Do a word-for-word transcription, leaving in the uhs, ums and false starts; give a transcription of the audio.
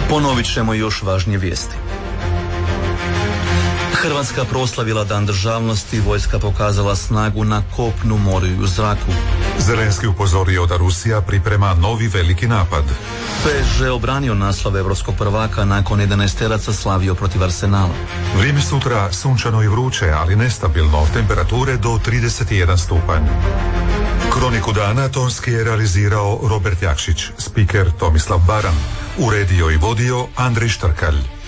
Ponovit ćemo još važnije vijesti. Hrvatska proslavila Dan državnosti, vojska pokazala snagu na kopnu, moru i u zraku. Zelenski upozorio da Rusija priprema novi veliki napad. P S G obranio naslov evropskog prvaka nakon jedanaesteraca slavio protiv Arsenala. Vrijeme sutra sunčano i vruće, ali nestabilno, temperature do trideset jedan stupanj. Kroniku dana tonski je realizirao Robert Jakšić, spiker Tomislav Baran, uredio i vodio Andrej Štrkalj.